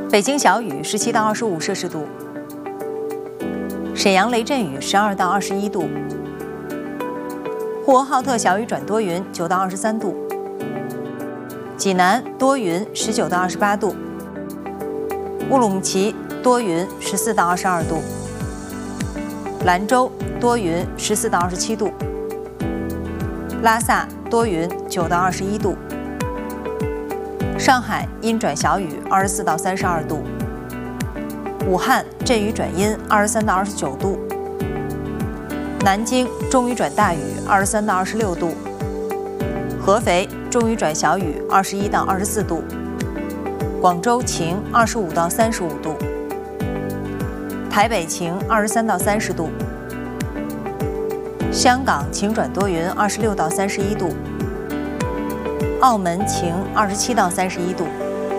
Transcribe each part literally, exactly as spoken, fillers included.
北京小雨十七到二十五摄氏度，沈阳雷阵雨十二到二十一度，呼和浩特小雨转多云九到二十三度，济南多云十九到二十八度，乌鲁木齐多云十四到二十二度，兰州多云十四到二十七度，拉萨多云九到二十一度，上海阴转小雨二十四到三十二度，武汉阵雨转阴二十三到二十九度，南京中雨转大雨二十三到二十六度，合肥中雨转小雨二十一到二十四度，广州晴二十五到三十五度，台北晴二十三到三十度，香港晴转多云二十六到三十一度，澳门晴二十七到三十一度。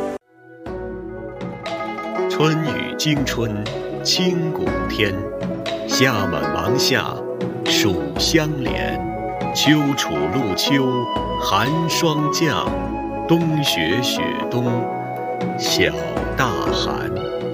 春雨惊春清谷天，夏满芒夏暑相连，秋处露秋寒霜降，冬雪雪冬小大寒。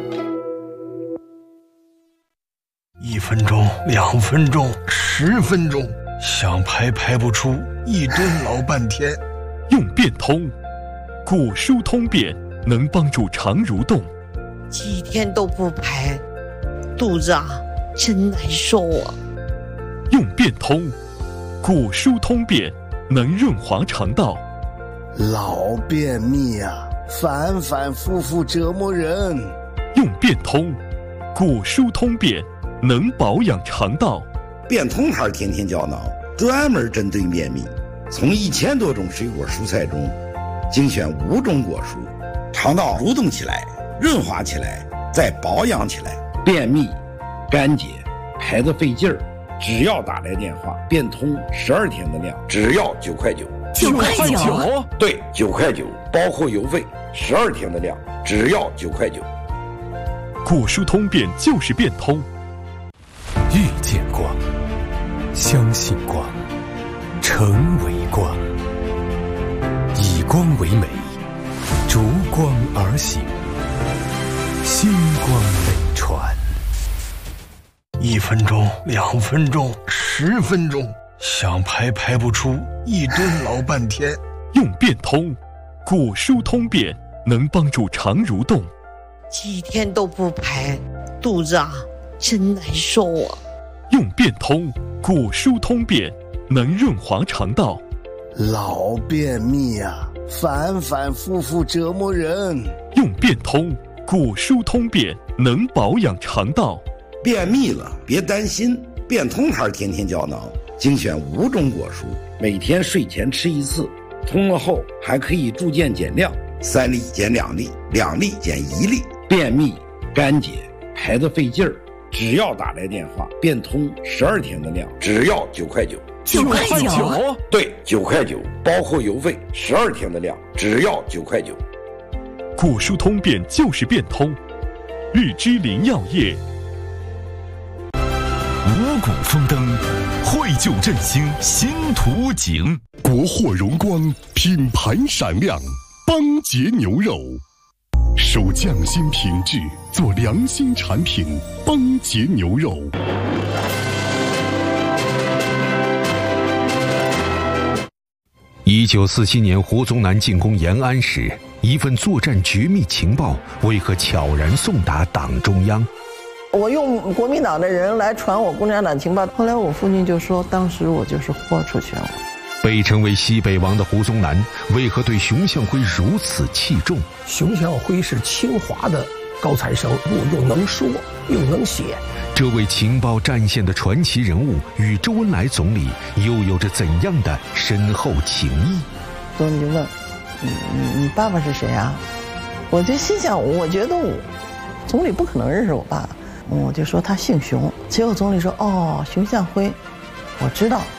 一分钟，两分钟，十分钟，想排排不出，一蹲老半天。 用变通，骨疏通便能帮助肠蠕动。 几天都不排，肚子啊真难受啊。 用变通，骨疏通便能润滑肠道。 老便秘啊，反反复复折磨人。 用变通，骨疏通便能保养肠道。 变通牌天天胶囊专门针对便秘，从一千多种水果蔬菜中精选五种果蔬，肠道蠕动起来，润滑起来，再保养起来。便秘、干结、排得费劲儿，只要打来电话，变通十二天的量，只要九块九。 九块九？ 对，九块九，包括邮费，十二天的量，只要九块九。 骨疏通便就是变通。 遇见光，相信光，成为光，以光为美，逐光而行，星光美传。 一分钟，两分钟，十分钟，想排排不出，一蹲老半天。 用变通，骨疏通便能帮助肠蠕动。 几天都不排，肚子啊真难受啊。 用变通，骨疏通便能润滑肠道。 老便秘啊，反反复复折磨人。 用变通，骨疏通便能保养肠道。 便秘了别担心，变通牌天天胶囊精选五种果蔬，每天睡前吃一次，通了后还可以逐渐减量，三粒减两粒，两粒减一粒。便秘、干结、排得费劲儿，只要打来电话，变通十二天的量，只要九块九。 九块九？ 对，九块九，包括邮费，十二天的量，只要九块九。 骨疏通便就是变通，日之林药业。 五谷丰登，绘就振兴新图景。 国货荣光，品牌闪亮，邦杰牛肉，守匠心品质，做良心产品，邦杰牛肉。 一九四七年，胡宗南进攻延安时，一份作战绝密情报为何悄然送达党中央？ 我用国民党的人来传我共产党情报，后来我父亲就说，当时我就是豁出去了。 被称为西北王的胡宗南，为何对熊向晖如此器重？ 熊向晖是清华的高材生，又能说又能写。 这位情报战线的传奇人物与周恩来总理又有着怎样的深厚情谊？ 总理就问你你你爸爸是谁啊？我就心想，我觉得我总理不可能认识我爸，我就说他姓熊。结果总理说，哦，熊向晖，我知道。